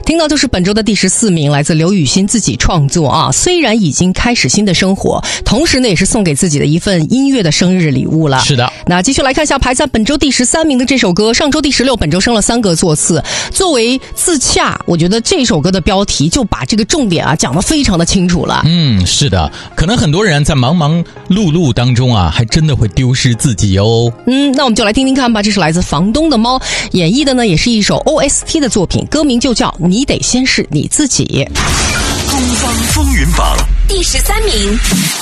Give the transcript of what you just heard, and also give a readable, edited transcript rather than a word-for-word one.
听到就是本周的第14名，来自刘雨昕自己创作啊。虽然已经开始新的生活，同时呢也是送给自己的一份音乐的生日礼物了。 是的。 那继续来看一下排在本周第13名的这首歌，上周第16，本周升了3个座次。作为自洽，我觉得这首歌的标题就把这个重点啊讲得非常的清楚了。 是的，可能很多人在忙忙碌碌当中啊，还真的会丢失自己哦。 那我们就来听听看吧。这是来自房东的猫演绎的呢，也是一首 OST 的作品，歌名就叫你得先是你自己。 东方风云榜第13名。